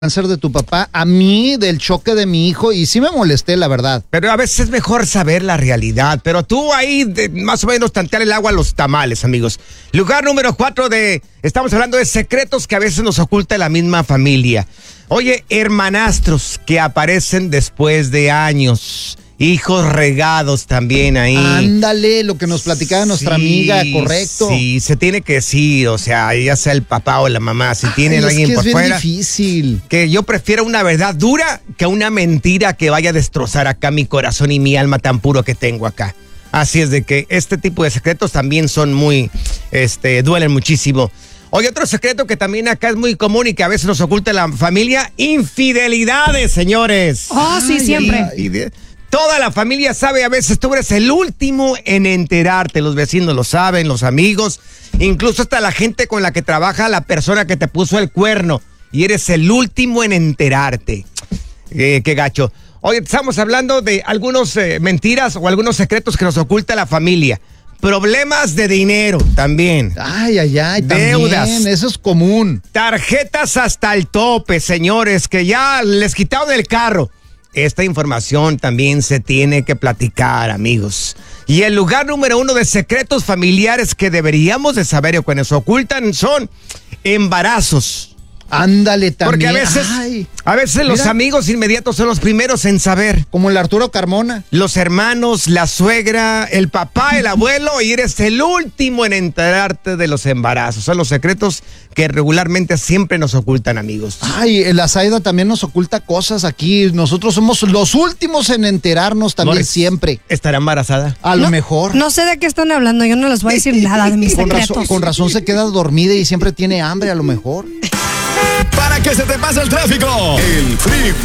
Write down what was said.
cáncer de tu papá, a mí del choque de mi hijo, y sí me molesté, la verdad. Pero a veces es mejor saber la realidad. Pero tú ahí más o menos tantear el agua a los tamales, amigos. Lugar número 4 estamos hablando de secretos que a veces nos oculta la misma familia. Oye, hermanastros que aparecen después de años. Hijos regados también ahí. Ándale, lo que nos platicaba nuestra amiga, correcto. Sí, se tiene que decir, o sea, ya sea el papá o la mamá, si tienen a alguien por fuera. Es bien difícil. Que yo prefiero una verdad dura que una mentira que vaya a destrozar acá mi corazón y mi alma tan puro que tengo acá. Así es de que este tipo de secretos también son muy, duelen muchísimo. Oye, otro secreto que también acá es muy común y que a veces nos oculta la familia, infidelidades, señores. Oh, sí, siempre. Toda la familia sabe, a veces tú eres el último en enterarte, los vecinos lo saben, los amigos, incluso hasta la gente con la que trabaja, la persona que te puso el cuerno, y eres el último en enterarte. Qué gacho. Hoy estamos hablando de algunas mentiras o algunos secretos que nos oculta la familia. Problemas de dinero también. Ay, deudas. También, eso es común. Tarjetas hasta el tope, señores, que ya les quitaron el carro. Esta información también se tiene que platicar, amigos. Y el lugar número 1 de secretos familiares que deberíamos de saber o que nos ocultan son embarazos. Ándale también. Porque a veces los amigos inmediatos son los primeros en saber. Como el Arturo Carmona. Los hermanos, la suegra, el papá, el abuelo, y eres el último en enterarte de los embarazos. Son los secretos que regularmente siempre nos ocultan, amigos. Ay, la Zaida también nos oculta cosas aquí. Nosotros somos los últimos en enterarnos también siempre. ¿Estará embarazada? A lo mejor. No sé de qué están hablando, yo no les voy a decir nada de mis secretos. Con razón se queda dormida y siempre tiene hambre, a lo mejor. Para que se te pase el tráfico, el Free